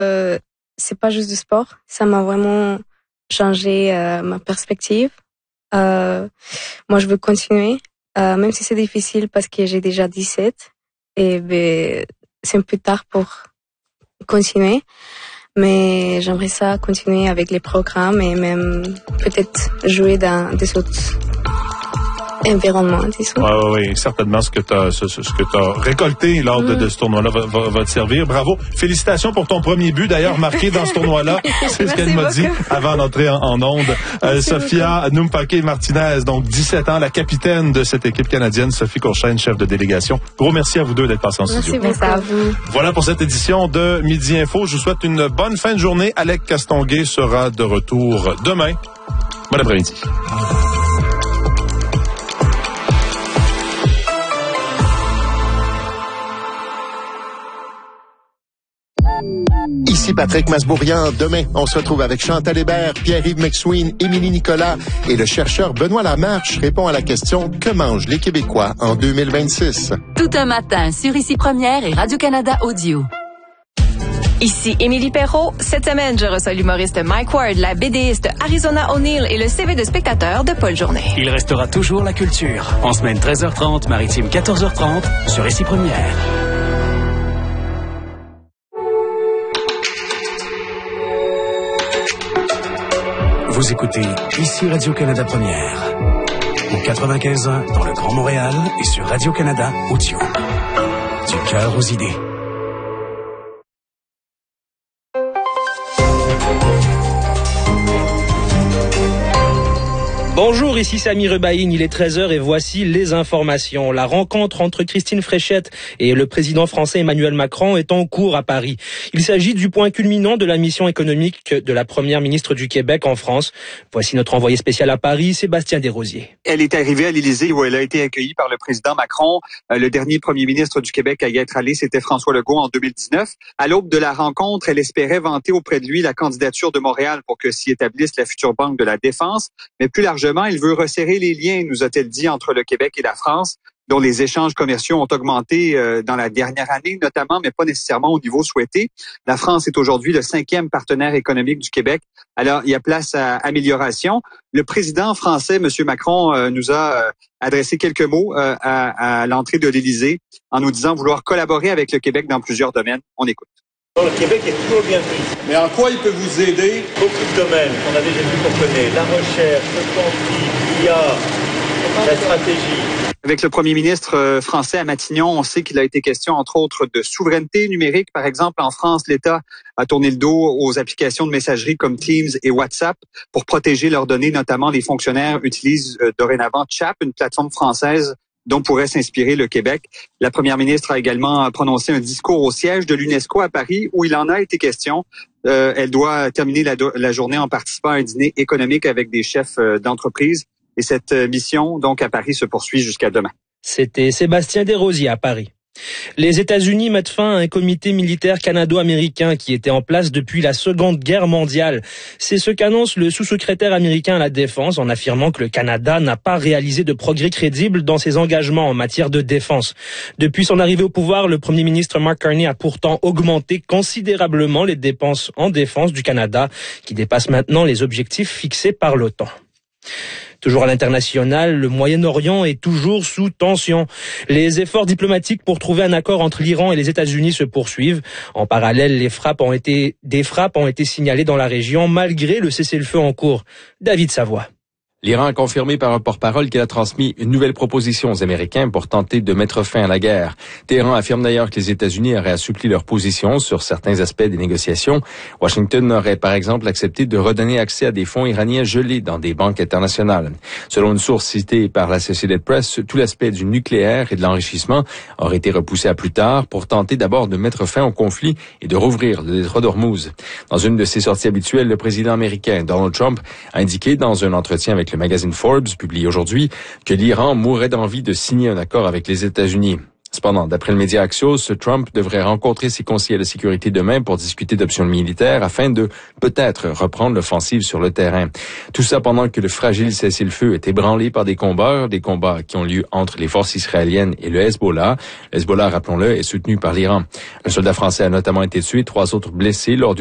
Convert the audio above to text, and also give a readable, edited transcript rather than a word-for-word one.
C'est pas juste du sport. Ça m'a vraiment changé ma perspective. Moi, je veux continuer, même si c'est difficile parce que j'ai déjà 17 et c'est un peu tard pour continuer. Mais j'aimerais ça continuer avec les programmes et même peut-être jouer dans des autres environnement, disons. Oui, certainement ce que t'as récolté lors de ce tournoi-là va te servir. Bravo. Félicitations pour ton premier but, d'ailleurs, marqué dans ce tournoi-là. C'est ce qu'elle m'a dit avant d'entrer en onde. Sophia Numpake-Martinez, donc 17 ans, la capitaine de cette équipe canadienne, Sophie Courchaine, chef de délégation. Gros merci à vous deux d'être passés en studio. Merci à vous. Voilà pour cette édition de Midi Info. Je vous souhaite une bonne fin de journée. Alec Castonguay sera de retour demain. Bon après-midi. Ici Patrick Masbourian. Demain, on se retrouve avec Chantal Hébert, Pierre-Yves McSween, Émilie Nicolas et le chercheur Benoît Lamarche répond à la question « Que mangent les Québécois en 2026? » Tout un matin sur Ici Première et Radio-Canada Audio. Ici Émilie Perrault. Cette semaine, je reçois l'humoriste Mike Ward, la BDiste Arizona O'Neill et le CV de spectateur de Paul Journet. Il restera toujours la culture. En semaine 13h30, maritime 14h30 sur Ici Première. Vous écoutez Ici Radio-Canada Première. Au 95.1 dans le Grand Montréal et sur Radio-Canada Audio. Du cœur aux idées. Bonjour, ici Samy Rebaïne, il est 13h et voici les informations. La rencontre entre Christine Fréchette et le président français Emmanuel Macron est en cours à Paris. Il s'agit du point culminant de la mission économique de la première ministre du Québec en France. Voici notre envoyé spécial à Paris, Sébastien Desrosiers. Elle est arrivée à l'Élysée où elle a été accueillie par le président Macron. Le dernier premier ministre du Québec à y être allé, c'était François Legault en 2019. À l'aube de la rencontre, elle espérait vanter auprès de lui la candidature de Montréal pour que s'y établisse la future Banque de la Défense. Mais plus largement, il veut resserrer les liens, nous a-t-elle dit, entre le Québec et la France, dont les échanges commerciaux ont augmenté dans la dernière année, notamment, mais pas nécessairement au niveau souhaité. La France est aujourd'hui le 5e partenaire économique du Québec. Alors, il y a place à amélioration. Le président français, M. Macron, nous a adressé quelques mots à l'entrée de l'Élysée en nous disant vouloir collaborer avec le Québec dans plusieurs domaines. On écoute. Le Québec est toujours bienvenu. Mais en quoi il peut vous aider? Beaucoup de domaines qu'on a déjà vu qu'on connaît. La recherche, le conflit, l'IA, la stratégie. Avec le premier ministre français à Matignon, on sait qu'il a été question, entre autres, de souveraineté numérique. Par exemple, en France, l'État a tourné le dos aux applications de messagerie comme Teams et WhatsApp pour protéger leurs données. Notamment, les fonctionnaires utilisent dorénavant Chap, une plateforme française dont pourrait s'inspirer le Québec. La première ministre a également prononcé un discours au siège de l'UNESCO à Paris où il en a été question. Elle doit terminer la journée en participant à un dîner économique avec des chefs d'entreprise. Et cette mission, donc, à Paris se poursuit jusqu'à demain. C'était Sébastien Desrosiers à Paris. Les États-Unis mettent fin à un comité militaire canado-américain qui était en place depuis la Seconde Guerre mondiale. C'est ce qu'annonce le sous-secrétaire américain à la Défense en affirmant que le Canada n'a pas réalisé de progrès crédibles dans ses engagements en matière de défense. Depuis son arrivée au pouvoir, le premier ministre Mark Carney a pourtant augmenté considérablement les dépenses en défense du Canada, qui dépassent maintenant les objectifs fixés par l'OTAN. Toujours à l'international, le Moyen-Orient est toujours sous tension. Les efforts diplomatiques pour trouver un accord entre l'Iran et les États-Unis se poursuivent. En parallèle, des frappes ont été signalées dans la région malgré le cessez-le-feu en cours. David Savoie. L'Iran a confirmé par un porte-parole qu'il a transmis une nouvelle proposition aux Américains pour tenter de mettre fin à la guerre. Téhéran affirme d'ailleurs que les États-Unis auraient assoupli leur position sur certains aspects des négociations. Washington aurait par exemple accepté de redonner accès à des fonds iraniens gelés dans des banques internationales. Selon une source citée par l'Associated Press, tout l'aspect du nucléaire et de l'enrichissement aurait été repoussé à plus tard pour tenter d'abord de mettre fin au conflit et de rouvrir le détroit d'Ormuz. Dans une de ses sorties habituelles, le président américain Donald Trump a indiqué dans un entretien avec le magazine Forbes, publié aujourd'hui, que l'Iran mourrait d'envie de signer un accord avec les États-Unis. Cependant, d'après le média Axios, Trump devrait rencontrer ses conseillers de sécurité demain pour discuter d'options militaires afin de peut-être reprendre l'offensive sur le terrain. Tout ça pendant que le fragile cessez-le-feu est ébranlé par des combats qui ont lieu entre les forces israéliennes et le Hezbollah. Le Hezbollah, rappelons-le, est soutenu par l'Iran. Un soldat français a notamment été tué, 3 autres blessés lors